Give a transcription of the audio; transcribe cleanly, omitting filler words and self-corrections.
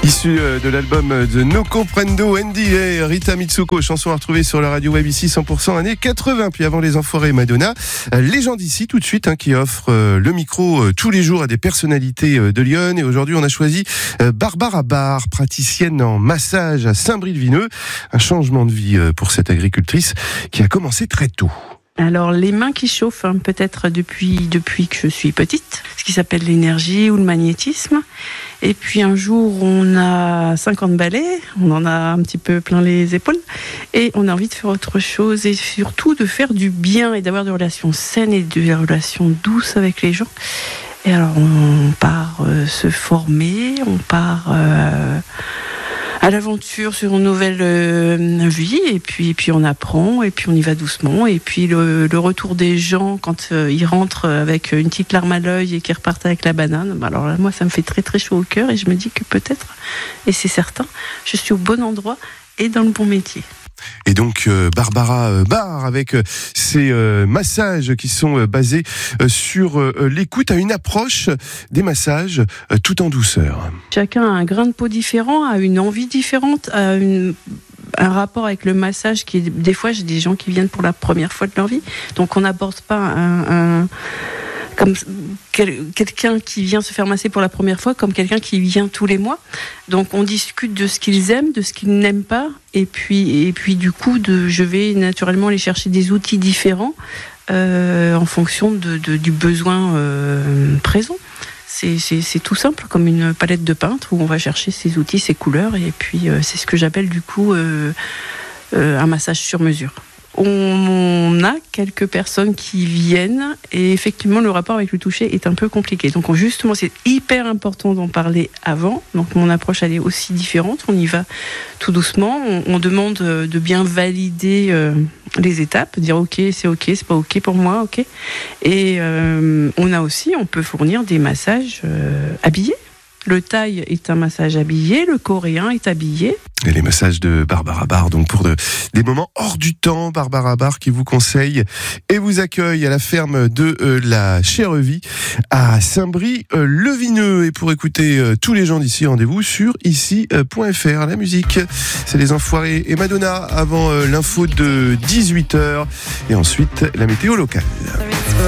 Issu de l'album de No Comprendo, NDA, Rita Mitsuko, chanson à retrouver sur la radio web ici 100% années 80. Puis avant les Enfoirés, Madonna, les gens d'ici tout de suite qui offrent le micro tous les jours à des personnalités de Lyon. Et aujourd'hui on a choisi Barbara Barr, praticienne en massage à Saint-Brie-le-Vineux. Un changement de vie pour cette agricultrice qui a commencé très tôt. Alors les mains qui chauffent, peut-être depuis que je suis petite, ce qui s'appelle l'énergie ou le magnétisme. Et puis un jour, on a 50 balais, on en a un petit peu plein les épaules, et on a envie de faire autre chose, et surtout de faire du bien et d'avoir des relations saines et des relations douces avec les gens. Et alors on part se former, on part à l'aventure sur une nouvelle vie, et puis on apprend, et puis on y va doucement, et puis le retour des gens quand ils rentrent avec une petite larme à l'œil et qu'ils repartent avec la banane, alors là, moi ça me fait très très chaud au cœur, et je me dis que peut-être, et c'est certain, je suis au bon endroit et dans le bon métier. Et donc Barbara Barr avec ces massages qui sont basés sur l'écoute, a une approche des massages tout en douceur. Chacun a un grain de peau différent, a une envie différente, a un rapport avec le massage qui est... Des fois j'ai des gens qui viennent pour la première fois de leur vie, donc on n'aborde pas comme quelqu'un qui vient se faire masser pour la première fois, comme quelqu'un qui vient tous les mois. Donc on discute de ce qu'ils aiment, de ce qu'ils n'aiment pas, et puis du coup, je vais naturellement aller chercher des outils différents en fonction du besoin présent. C'est tout simple, comme une palette de peintre où on va chercher ses outils, ses couleurs, et puis c'est ce que j'appelle du coup un massage sur mesure. On a quelques personnes qui viennent, et effectivement le rapport avec le toucher est un peu compliqué. Donc justement c'est hyper important d'en parler avant. Donc mon approche elle est aussi différente. On y va tout doucement. On demande de bien valider les étapes, dire ok, c'est pas ok pour moi, ok. Et on peut fournir des massages habillés. Le thaï est un massage habillé, le coréen est habillé. Et les massages de Barbara Barr, donc pour des moments hors du temps, Barbara Barr qui vous conseille et vous accueille à la ferme de la Chèrevis à Saint-Brie-le-Vineux. Et pour écouter tous les gens d'ici, rendez-vous sur ici.fr. La musique, c'est les Enfoirés et Madonna avant l'info de 18h et ensuite la météo locale.